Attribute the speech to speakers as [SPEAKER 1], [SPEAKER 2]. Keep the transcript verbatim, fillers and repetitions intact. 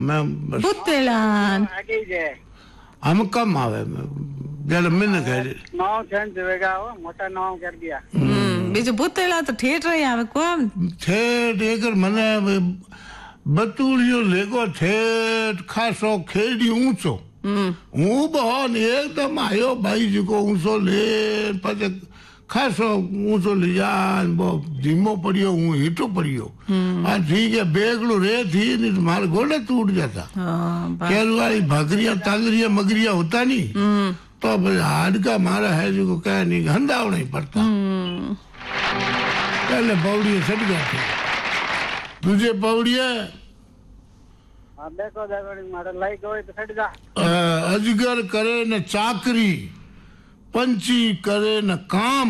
[SPEAKER 1] मैं
[SPEAKER 2] Buttelan.
[SPEAKER 3] आगे जे
[SPEAKER 1] हम कम आवे जल मिन करे
[SPEAKER 3] नाव छन देवेगा वो मोटा नाव कर दिया
[SPEAKER 2] બીજું ભૂતેલા તો ઠેઠ રહી આવે કોમ
[SPEAKER 1] थे देकर मने बतूलियो लेगो थे खासो खेड़ी ऊंचो હું બહન એકદમ આવ્યો ભાઈ જીકો ઊંચો લે પછી ખાસો ઊંચો લઈ જાય બહુ ધીમો પડ્યો હું હીટો પડ્યો આ ઠીક है બેગડું રે थी नहीं तो मारे गोले टूट जाता केल वाली भागरिया तागरिया मगरिया होता नहीं तो हाडका मारा है जो कह नहीं हंदावना ही पड़ता पहले पौड़ी सट गया थे तुझे पौड़ी है
[SPEAKER 3] अब देखो देखो मारे लाइक होए तो सट जा
[SPEAKER 1] अजगर करे न चाकरी पंछी करे न काम